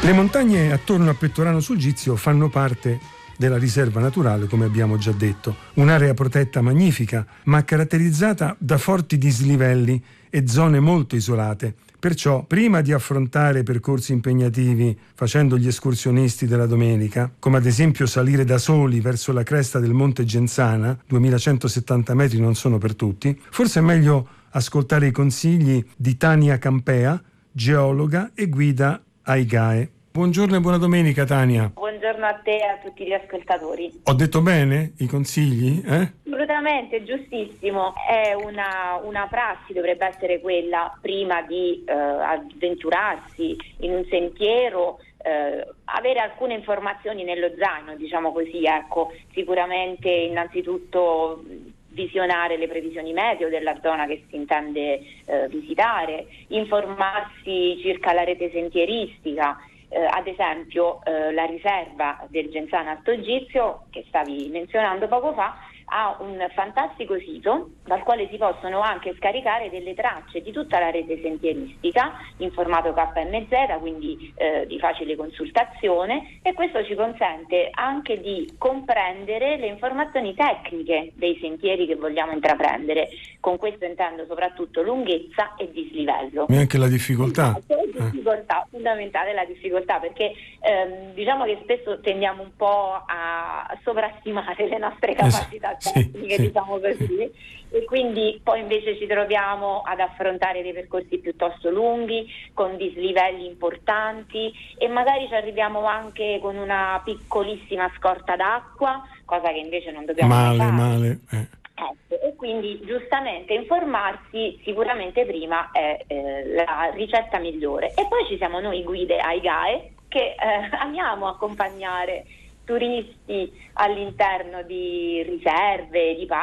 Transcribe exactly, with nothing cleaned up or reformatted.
Le montagne attorno a Pettorano sul Gizio fanno parte della riserva naturale, come abbiamo già detto, un'area protetta magnifica, ma caratterizzata da forti dislivelli e zone molto isolate. Perciò, prima di affrontare percorsi impegnativi facendo gli escursionisti della domenica, come ad esempio salire da soli verso la cresta del Monte Genzana, duemilacentosettanta metri non sono per tutti, forse è meglio ascoltare i consigli di Tania Campea, geologa e guida ai G A E. Buongiorno e buona domenica, Tania. Buongiorno a te e a tutti gli ascoltatori. Ho detto bene i consigli? Eh? Assolutamente, giustissimo. È una, una prassi, dovrebbe essere quella, prima di eh, avventurarsi in un sentiero, eh, avere alcune informazioni nello zaino, diciamo così, ecco. Sicuramente innanzitutto visionare le previsioni meteo della zona che si intende eh, visitare, informarsi circa la rete sentieristica. Eh, ad esempio eh, la riserva del Genzano Alto Gizio, che stavi menzionando poco fa, ha un fantastico sito dal quale si possono anche scaricare delle tracce di tutta la rete sentieristica in formato K M Z, quindi eh, di facile consultazione, e questo ci consente anche di comprendere le informazioni tecniche dei sentieri che vogliamo intraprendere. Con questo intendo soprattutto lunghezza e dislivello. E anche la difficoltà. La difficoltà, eh. fondamentale la difficoltà, perché ehm, diciamo che spesso tendiamo un po' a sovrastimare le nostre capacità tecniche, sì, diciamo così, sì. E quindi poi invece ci troviamo ad affrontare dei percorsi piuttosto lunghi, con dislivelli importanti, e magari ci arriviamo anche con una piccolissima scorta d'acqua, cosa che invece non dobbiamo male, fare. Male, eh. Ecco, e quindi giustamente informarsi sicuramente prima è eh, la ricetta migliore. E poi ci siamo noi guide ai G A E che eh, amiamo accompagnare turisti all'interno di riserve, di parchi,